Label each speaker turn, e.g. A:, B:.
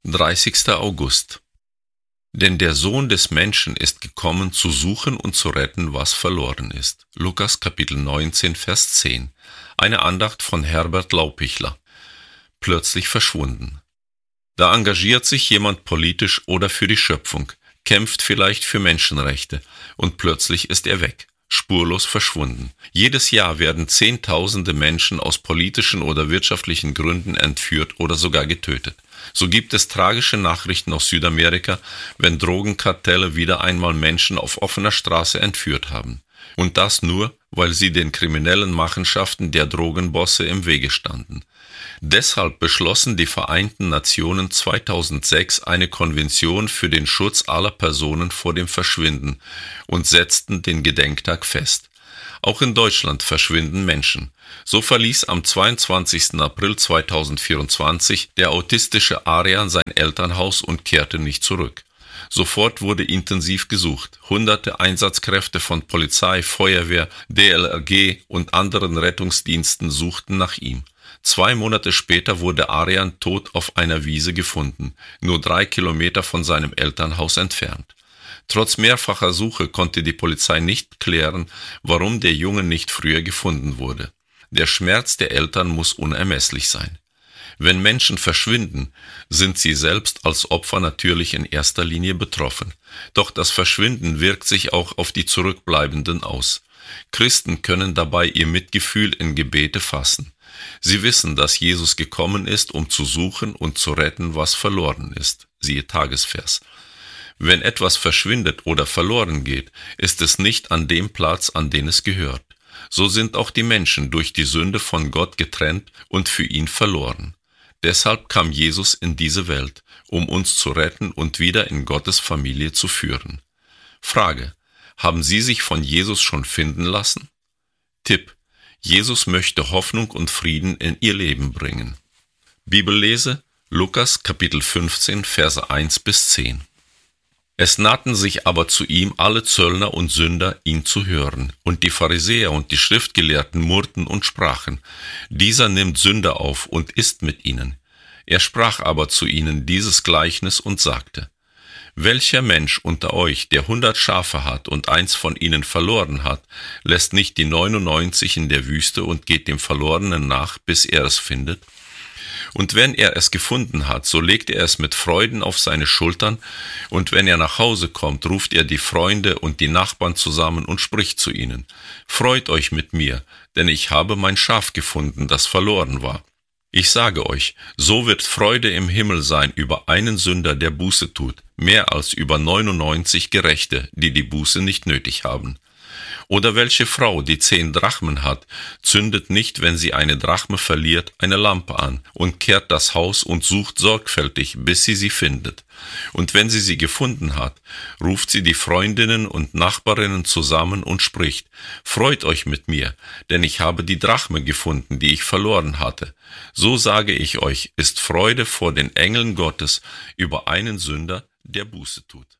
A: 30. August. Denn der Sohn des Menschen ist gekommen, zu suchen und zu retten, was verloren ist. Lukas Kapitel 19, Vers 10. Eine Andacht von Herbert Laupichler. Plötzlich verschwunden. Da engagiert sich jemand politisch oder für die Schöpfung, kämpft vielleicht für Menschenrechte und plötzlich ist er weg, spurlos verschwunden. Jedes Jahr werden Zehntausende Menschen aus politischen oder wirtschaftlichen Gründen entführt oder sogar getötet. So gibt es tragische Nachrichten aus Südamerika, wenn Drogenkartelle wieder einmal Menschen auf offener Straße entführt haben. Und das nur, weil sie den kriminellen Machenschaften der Drogenbosse im Wege standen. Deshalb beschlossen die Vereinten Nationen 2006 eine Konvention für den Schutz aller Personen vor dem Verschwinden und setzten den Gedenktag fest. Auch in Deutschland verschwinden Menschen. So verließ am 22. April 2024 der autistische Arian sein Elternhaus und kehrte nicht zurück. Sofort wurde intensiv gesucht. Hunderte Einsatzkräfte von Polizei, Feuerwehr, DLRG und anderen Rettungsdiensten suchten nach ihm. 2 Monate später wurde Arian tot auf einer Wiese gefunden, nur 3 Kilometer von seinem Elternhaus entfernt. Trotz mehrfacher Suche konnte die Polizei nicht klären, warum der Junge nicht früher gefunden wurde. Der Schmerz der Eltern muss unermesslich sein. Wenn Menschen verschwinden, sind sie selbst als Opfer natürlich in erster Linie betroffen. Doch das Verschwinden wirkt sich auch auf die Zurückbleibenden aus. Christen können dabei ihr Mitgefühl in Gebete fassen. Sie wissen, dass Jesus gekommen ist, um zu suchen und zu retten, was verloren ist. Siehe Tagesvers. Wenn etwas verschwindet oder verloren geht, ist es nicht an dem Platz, an den es gehört. So sind auch die Menschen durch die Sünde von Gott getrennt und für ihn verloren. Deshalb kam Jesus in diese Welt, um uns zu retten und wieder in Gottes Familie zu führen. Frage: Haben Sie sich von Jesus schon finden lassen? Tipp: Jesus möchte Hoffnung und Frieden in Ihr Leben bringen. Bibellese: Lukas Kapitel 15, Verse 1 bis 10. Es nahten sich aber zu ihm alle Zöllner und Sünder, ihn zu hören. Und die Pharisäer und die Schriftgelehrten murrten und sprachen: Dieser nimmt Sünder auf und isst mit ihnen. Er sprach aber zu ihnen dieses Gleichnis und sagte: Welcher Mensch unter euch, der 100 Schafe hat und eins von ihnen verloren hat, lässt nicht die 99 in der Wüste und geht dem Verlorenen nach, bis er es findet? Und wenn er es gefunden hat, so legt er es mit Freuden auf seine Schultern, und wenn er nach Hause kommt, ruft er die Freunde und die Nachbarn zusammen und spricht zu ihnen: Freut euch mit mir, denn ich habe mein Schaf gefunden, das verloren war. Ich sage euch, so wird Freude im Himmel sein über einen Sünder, der Buße tut, mehr als über 99 Gerechte, die die Buße nicht nötig haben. Oder welche Frau, die 10 Drachmen hat, zündet nicht, wenn sie eine Drachme verliert, eine Lampe an und kehrt das Haus und sucht sorgfältig, bis sie findet. Und wenn sie gefunden hat, ruft sie die Freundinnen und Nachbarinnen zusammen und spricht: Freut euch mit mir, denn ich habe die Drachme gefunden, die ich verloren hatte. So sage ich euch, ist Freude vor den Engeln Gottes über einen Sünder, der Buße tut.